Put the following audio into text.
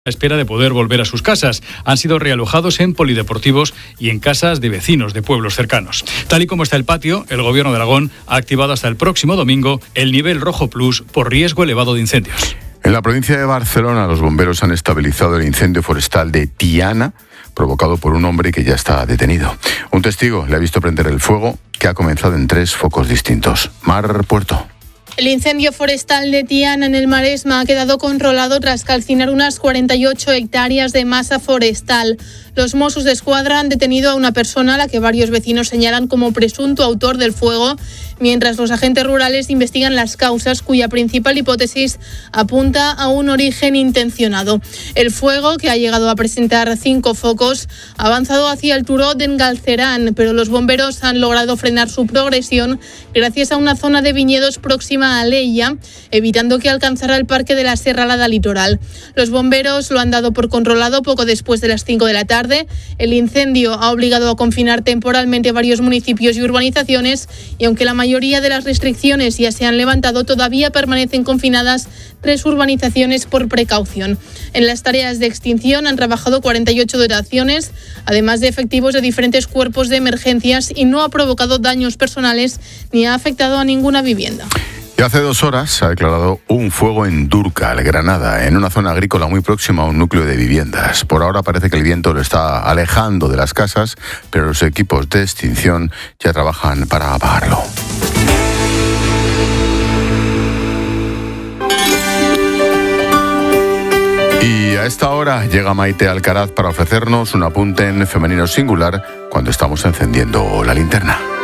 A espera de poder volver a sus casas. Han sido realojados en polideportivos y en casas de vecinos de pueblos cercanos. Tal y como está el patio, el Gobierno de Aragón ha activado hasta el próximo domingo el nivel rojo plus por riesgo elevado de incendios. En la provincia de Barcelona, los bomberos han estabilizado el incendio forestal de Tiana, provocado por un hombre que ya está detenido. Un testigo le ha visto prender el fuego, que ha comenzado en 3 focos distintos. Mar Puerto. El incendio forestal de Tiana en el Maresma ha quedado controlado tras calcinar unas 48 hectáreas de masa forestal. Los Mossos d'Esquadra han detenido a una persona a la que varios vecinos señalan como presunto autor del fuego, mientras los agentes rurales investigan las causas, cuya principal hipótesis apunta a un origen intencionado. El fuego, que ha llegado a presentar 5 focos, ha avanzado hacia el Turó d'en Galceran, pero los bomberos han logrado frenar su progresión gracias a una zona de viñedos próxima a Alella, evitando que alcanzara el parque de la Serralada Litoral. Los bomberos lo han dado por controlado poco después de las 5 de la tarde. El incendio ha obligado a confinar temporalmente varios municipios y urbanizaciones, y aunque la mayoría de las restricciones ya se han levantado, todavía permanecen confinadas 3 urbanizaciones por precaución. En las tareas de extinción han trabajado 48 dotaciones, además de efectivos de diferentes cuerpos de emergencias, y no ha provocado daños personales ni ha afectado a ninguna vivienda. Y hace 2 horas se ha declarado un fuego en Dúrcal, Granada, en una zona agrícola muy próxima a un núcleo de viviendas. Por ahora parece que el viento lo está alejando de las casas, pero los equipos de extinción ya trabajan para apagarlo. Y a esta hora llega Maite Alcaraz para ofrecernos un apunte en femenino singular cuando estamos encendiendo la linterna.